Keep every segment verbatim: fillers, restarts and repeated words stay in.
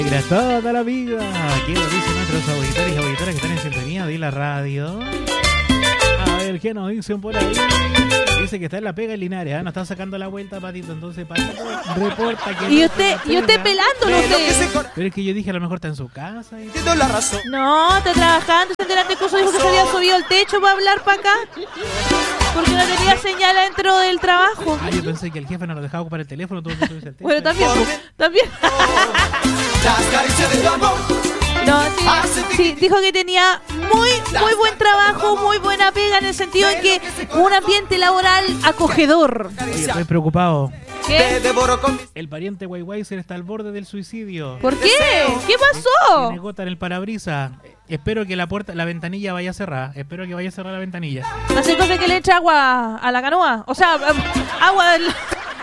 Toda la vida. ¿Qué nos dicen nuestros auditores y auditoras que están en sintonía de la radio? A ver, ¿qué nos dicen por ahí? Dice que está en la pega en Linares, ¿eh? No está sacando la vuelta, Patito. Entonces, Patito, reporta que... Y usted, y usted pelándolo, usted. Pero es que yo dije, a lo mejor está en su casa. Y... Entiendo la razón. No, está trabajando. Se enteraste que dijo que se había subido al techo para hablar para acá. Porque no tenía señal dentro del trabajo. Ah, yo pensé que el jefe no nos dejaba ocupar el teléfono, tuvo que subirse al techo. Bueno, también, también. Las caricias de tu amor. No, sí, sí, dijo que tenía muy, muy buen trabajo, muy buena pega, en el sentido en que un ambiente laboral acogedor. Oye, estoy preocupado. ¿Qué? El pariente Weiweiser está al borde del suicidio. ¿Por qué? ¿Qué pasó? Tiene gota en el parabrisas. Espero que la puerta, la ventanilla vaya cerrada. Espero que vaya a cerrar la ventanilla. Así entonces que le echa agua a la canoa. O sea, agua al,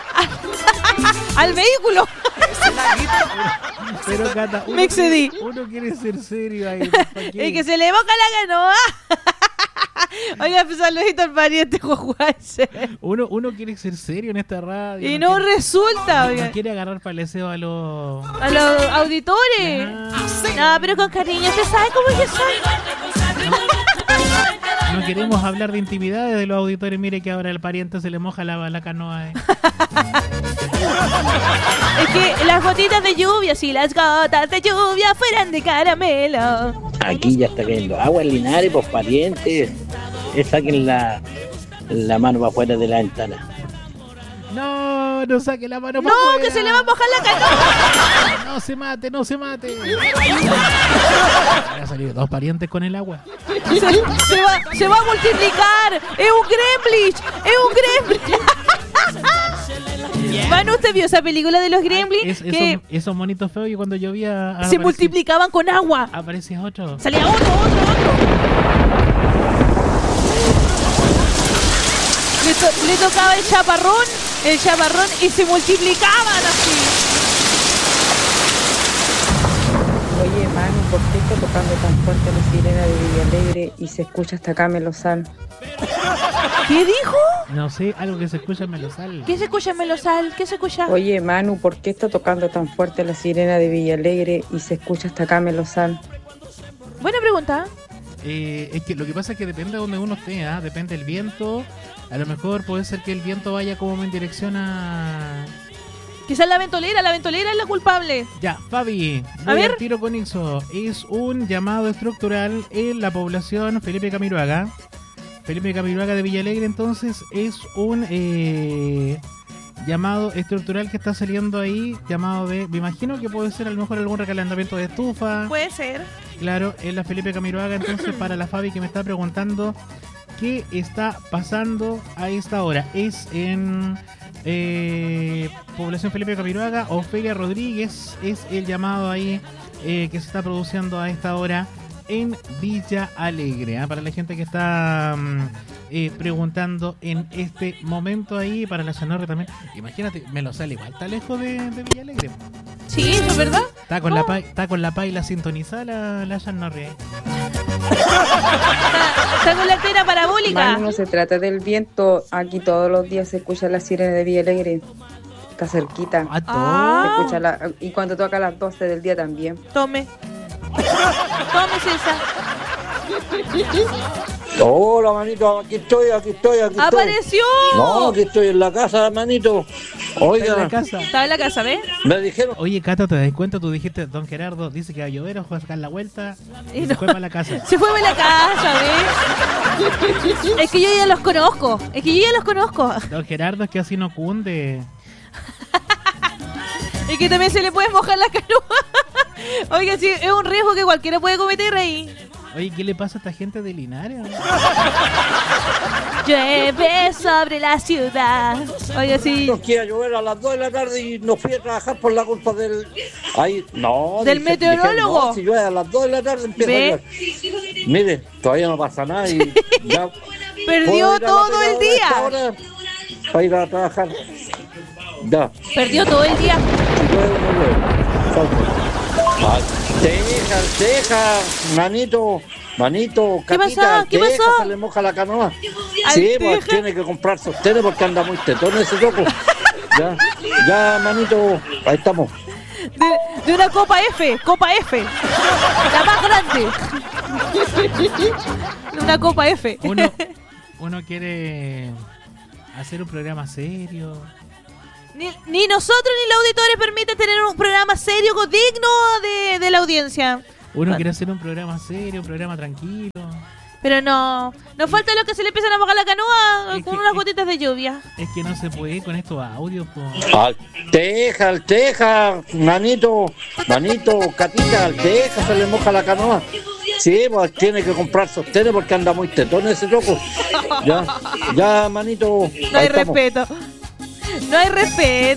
al vehículo. Pero Cata, uno, me excedí. Quiere, uno quiere ser serio ahí. Es que se le boca la canoa. Oiga, pues saludito al pariente Jujuáiz. Uno, uno quiere ser serio en esta radio. Y no, no quiere, resulta, no, oiga. No quiere agarrar paleseo a los... A los auditores. No, no, pero con cariño. ¿Usted sabe cómo es que soy? No queremos hablar de intimidades de los auditores. Mire que ahora el pariente se le moja la, la canoa. Eh. Es que las gotitas de lluvia, si las gotas de lluvia fueran de caramelo. Aquí ya está cayendo agua en Linares, pues parientes. Eh, saquen la, la mano para afuera de la ventana. No, no saque la mano no, para afuera. No, que se le va a mojar la canoa. No se mate, no se mate. Van a salir dos parientes con el agua. Se, se, va, se va a multiplicar. Es un Gremlins. Es un Gremlins. Manu, ¿usted vio esa película de los Gremlins? Es, que esos, esos monitos feos y cuando llovía... Se aparecía, multiplicaban con agua. Aparecía otro. Salía otro, otro, otro. Le, to le tocaba el chaparrón, el chaparrón y se multiplicaban así. Oye, Manu, ¿por qué está tocando tan fuerte la sirena de Villalegre y se escucha hasta acá Melosal? ¿Qué dijo? No sé, algo que se escucha en Melosal. ¿Qué se escucha en Melosal? ¿Qué se escucha? Oye, Manu, ¿por qué está tocando tan fuerte la sirena de Villalegre y se escucha hasta acá Melosal? Buena pregunta. Eh, es que lo que pasa es que depende de donde uno esté, ¿eh? Depende del viento. A lo mejor puede ser que el viento vaya como en dirección a... Quizás la ventolera, la ventolera es la culpable. Ya, Fabi, a ver. Tiro con eso. Es un llamado estructural en la población Felipe Camiroaga. Felipe Camiroaga de Villalegre, entonces, es un eh, llamado estructural que está saliendo ahí, llamado de... Me imagino que puede ser a lo mejor algún recalentamiento de estufa. Puede ser. Claro, en la Felipe Camiroaga, entonces, para la Fabi que me está preguntando qué está pasando a esta hora. Es en eh, población Felipe Camiroaga, Ofelia Rodríguez, es el llamado ahí eh, que se está produciendo a esta hora en Villa Alegre, ¿eh? Para la gente que está um, eh, preguntando en este momento ahí, para la Chanorre también. Imagínate, me lo sale igual, está lejos de, de Villa Alegre. Sí, eso es verdad. Está con, oh. la, pa está con la paila sintonizada la, la Chanorre. ¿eh? Está con la antena parabólica. Manu, no se trata del viento, aquí todos los días se escucha la sirena de Villa Alegre. Está cerquita. Ah. Se escucha la, y cuando toca a las doce del día también. Tome. Tome, César. Hola, manito, aquí estoy, aquí estoy, aquí estoy. ¡Apareció! No, aquí estoy en la casa, manito. Oiga. ¿Está en la casa? Estaba en la casa, ¿ves? Me dijeron... Oye, Cata, ¿te das cuenta? Tú dijiste, don Gerardo dice que va a llover, o va a sacar la vuelta y, y no. se fue para la casa. Se fue para la casa, ¿ves? Es que yo ya los conozco. Es que yo ya los conozco. Don Gerardo es que así no cunde. Y que también se le puede mojar la canoa. Oiga, sí, es un riesgo que cualquiera puede cometer ahí. Oye, ¿qué le pasa a esta gente de Linares? Llueve sobre la ciudad. Oye, sí. Nos quiera llover a las dos de la tarde y nos fui a trabajar por la culpa del... Ahí, no. ¿Del dije, meteorólogo? Dije, no, si llueve a las dos de la tarde empieza ¿Ve? a llover. Mire, todavía no pasa nada y ya... Perdió todo el día. Ahora, para ir a trabajar. Ya. Perdió todo el día. Llueve, no llueve. Ah, deja, deja, manito, manito, ¿Qué Catita, pasó? ¿Qué deja, pasó? se le moja la canoa. Ay, Sí, pues deja. tiene que comprar sostenes porque anda muy tetón ese loco. Ya, ya, manito, ahí estamos. De, De una Copa F, Copa F. La más grande. De una Copa F. Uno, uno quiere hacer un programa serio. Ni, ni nosotros ni los auditores permiten tener un programa serio, digno de, de la audiencia. Uno Bueno. quiere hacer un programa serio, un programa tranquilo. Pero no, nos falta lo que se le empiezan a mojar la canoa Es con que- unas es- gotitas de lluvia. Es que no se puede con estos audios, po. Alteja, alteja, manito, manito, catita, alteja, se le moja la canoa. Sí, pues tiene que comprar sostenes porque anda muy tetón ese loco. Ya, ya, manito. No hay ahí estamos. respeto. No hay respeto.